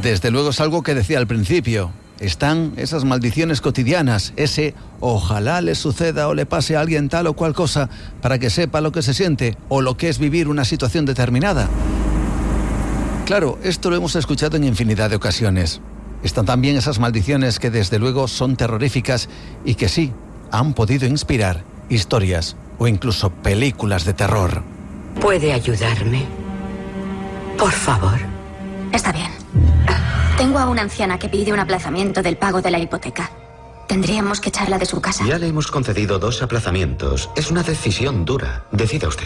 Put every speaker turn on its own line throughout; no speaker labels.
Desde luego es algo que decía al principio. Están esas maldiciones cotidianas, ese ojalá le suceda o le pase a alguien tal o cual cosa para que sepa lo que se siente o lo que es vivir una situación determinada. Claro, esto lo hemos escuchado en infinidad de ocasiones. Están también esas maldiciones que desde luego son terroríficas y que sí, han podido inspirar historias o incluso películas de terror.
¿Puede ayudarme? Por favor.
Está bien. Tengo a una anciana que pide un aplazamiento del pago de la hipoteca. Tendríamos que echarla de su casa.
Ya le hemos concedido 2 aplazamientos. Es una decisión dura. Decida usted.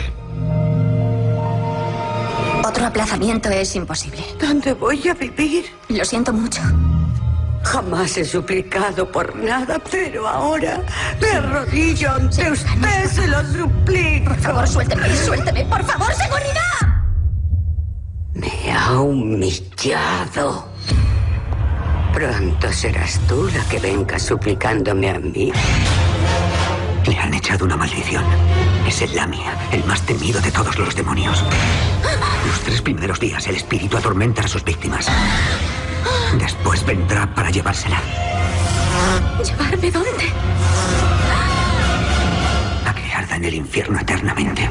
Otro aplazamiento es imposible.
¿Dónde voy a vivir?
Lo siento mucho.
Jamás he suplicado por nada, pero ahora me arrodillo ante usted, se lo suplico.
Por favor, suélteme, por favor, seguridad.
Me ha humillado. Pronto serás tú la que venga suplicándome a mí.
Le han echado una maldición. Es el Lamia, el más temido de todos los demonios. Los 3 primeros días el espíritu atormenta a sus víctimas. Después vendrá para llevársela.
¿Llevarme dónde?
A que arda en el infierno eternamente.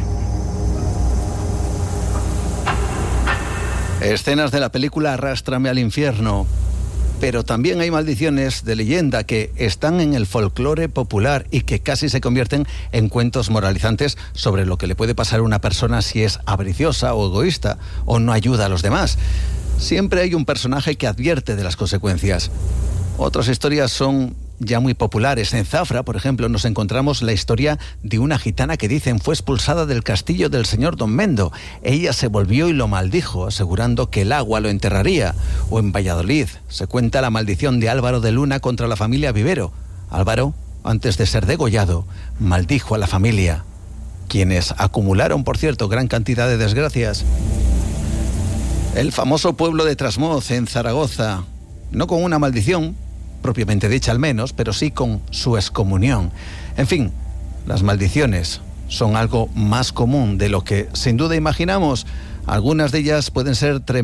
Escenas de la película Arrástrame al infierno. Pero también hay maldiciones de leyenda que están en el folclore popular y que casi se convierten en cuentos moralizantes sobre lo que le puede pasar a una persona si es avariciosa o egoísta o no ayuda a los demás. Siempre hay un personaje que advierte de las consecuencias. Otras historias son ya muy populares. En Zafra, por ejemplo, nos encontramos la historia de una gitana que dicen fue expulsada del castillo del señor Don Mendo. Ella se volvió y lo maldijo, asegurando que el agua lo enterraría. O en Valladolid se cuenta la maldición de Álvaro de Luna contra la familia Vivero. Álvaro, antes de ser degollado, maldijo a la familia, quienes acumularon, por cierto, gran cantidad de desgracias. El famoso pueblo de Trasmoz, en Zaragoza, no con una maldición propiamente dicha al menos, pero sí con su excomunión. En fin, las maldiciones son algo más común de lo que sin duda imaginamos. Algunas de ellas pueden ser tremendas.